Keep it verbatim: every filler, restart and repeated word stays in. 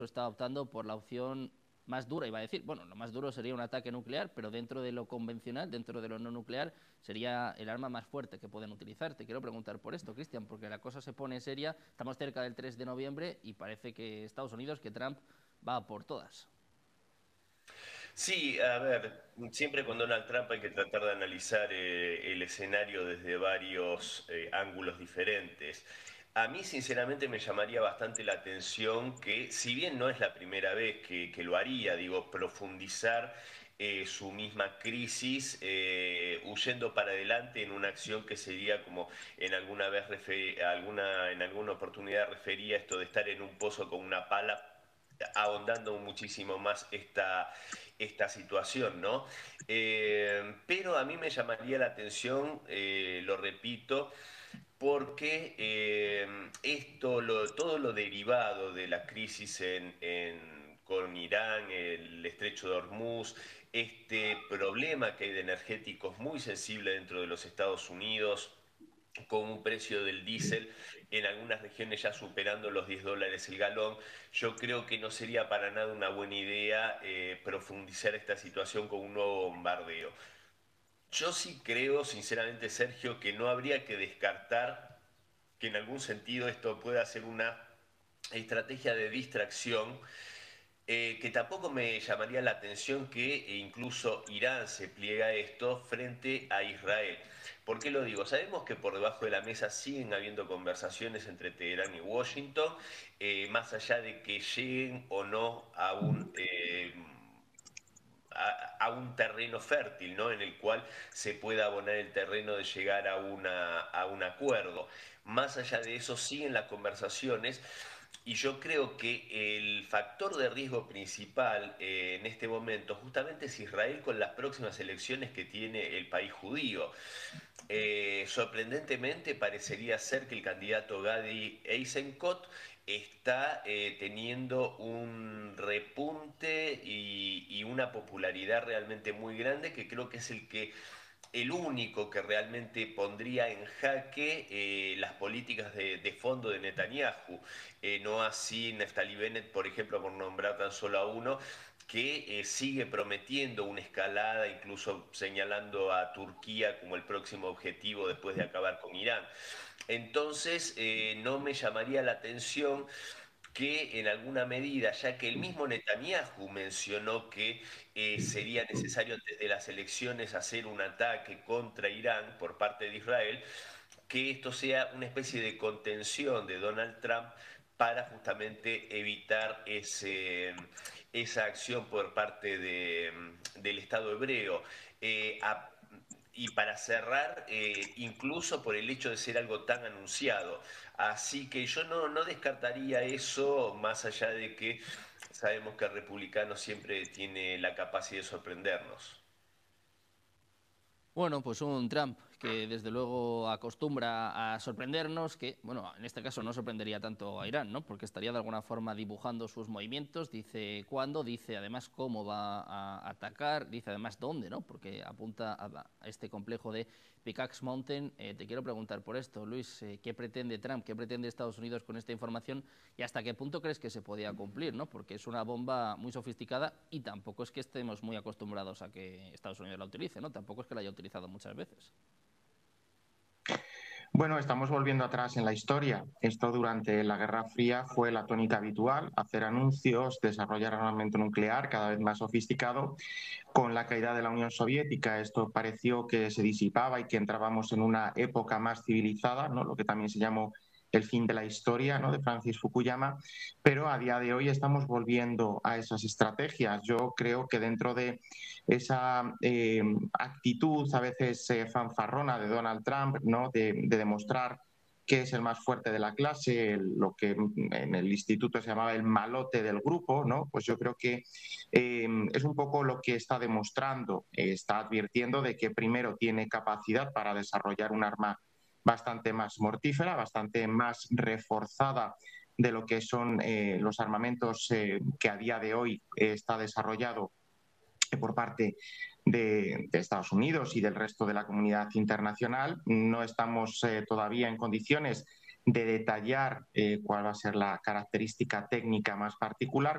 está optando por la opción más dura, iba a decir, bueno, lo más duro sería un ataque nuclear, pero dentro de lo convencional, dentro de lo no nuclear, sería el arma más fuerte que pueden utilizar. Te quiero preguntar por esto, Cristian, porque la cosa se pone seria, estamos cerca del tres de noviembre y parece que Estados Unidos, que Trump va por todas. Sí, a ver, siempre con Donald Trump hay que tratar de analizar eh, el escenario desde varios eh, ángulos diferentes. A mí sinceramente me llamaría bastante la atención que, si bien no es la primera vez que, que lo haría, digo, profundizar eh, su misma crisis, eh, huyendo para adelante en una acción que sería como en alguna vez refe- alguna, en alguna oportunidad refería esto de estar en un pozo con una pala, ahondando muchísimo más esta, esta situación, ¿no? Eh, pero a mí me llamaría la atención, eh, lo repito, porque eh, esto, lo, todo lo derivado de la crisis en, en, con Irán, el estrecho de Hormuz, este problema que hay de energéticos muy sensible dentro de los Estados Unidos, con un precio del diésel en algunas regiones ya superando los diez dólares el galón, yo creo que no sería para nada una buena idea eh, profundizar esta situación con un nuevo bombardeo. Yo sí creo, sinceramente, Sergio, que no habría que descartar que en algún sentido esto pueda ser una estrategia de distracción, eh, que tampoco me llamaría la atención que eh, incluso Irán se pliega a esto frente a Israel. ¿Por qué lo digo? Sabemos que por debajo de la mesa siguen habiendo conversaciones entre Teherán y Washington, eh, más allá de que lleguen o no a un... Eh, a, a, un terreno fértil, ¿no? En el cual se pueda abonar el terreno de llegar a, una, a un acuerdo. Más allá de eso, siguen las conversaciones y yo creo que el factor de riesgo principal eh, en este momento justamente es Israel con las próximas elecciones que tiene el país judío. Eh, sorprendentemente parecería ser que el candidato Gadi Eisenkot está eh, teniendo un repunte y, y, una popularidad realmente muy grande, que creo que es el que el único que realmente pondría en jaque eh, las políticas de, de, fondo de Netanyahu, eh, no así Naftali Bennett, por ejemplo, por nombrar tan solo a uno, que eh, sigue prometiendo una escalada, incluso señalando a Turquía como el próximo objetivo después de acabar con Irán. Entonces, eh, no me llamaría la atención que en alguna medida, ya que el mismo Netanyahu mencionó que eh, sería necesario antes de las elecciones hacer un ataque contra Irán por parte de Israel, que esto sea una especie de contención de Donald Trump para justamente evitar ese, esa acción por parte de, del Estado hebreo. Eh, a, y para cerrar, eh, incluso por el hecho de ser algo tan anunciado. Así que yo no, no descartaría eso, más allá de que sabemos que el republicano siempre tiene la capacidad de sorprendernos. Bueno, pues un Trump que desde luego acostumbra a sorprendernos, que, bueno, en este caso no sorprendería tanto a Irán, ¿no? Porque estaría de alguna forma dibujando sus movimientos, dice cuándo, dice además cómo va a atacar, dice además dónde, ¿no? Porque apunta a, a este complejo de Pickaxe Mountain. Eh, te quiero preguntar por esto, Luis, eh, ¿qué pretende Trump, qué pretende Estados Unidos con esta información y hasta qué punto crees que se podía cumplir, ¿no? Porque es una bomba muy sofisticada y tampoco es que estemos muy acostumbrados a que Estados Unidos la utilice, ¿no? Tampoco es que la haya utilizado muchas veces. Bueno, estamos volviendo atrás en la historia. Esto durante la Guerra Fría fue la tónica habitual, hacer anuncios, desarrollar armamento nuclear cada vez más sofisticado. Con la caída de la Unión Soviética esto pareció que se disipaba y que entrábamos en una época más civilizada, ¿no? Lo que también se llamó el fin de la historia, ¿no? De Francis Fukuyama, pero a día de hoy estamos volviendo a esas estrategias. Yo creo que dentro de esa eh, actitud a veces eh, fanfarrona de Donald Trump, ¿no? de, de demostrar que es el más fuerte de la clase, el, lo que en el instituto se llamaba el malote del grupo, ¿no? Pues yo creo que eh, es un poco lo que está demostrando, eh, está advirtiendo de que primero tiene capacidad para desarrollar un arma bastante más mortífera, bastante más reforzada de lo que son eh, los armamentos eh, que a día de hoy eh, está desarrollado por parte de, de, Estados Unidos y del resto de la comunidad internacional. No estamos eh, todavía en condiciones de detallar eh, cuál va a ser la característica técnica más particular,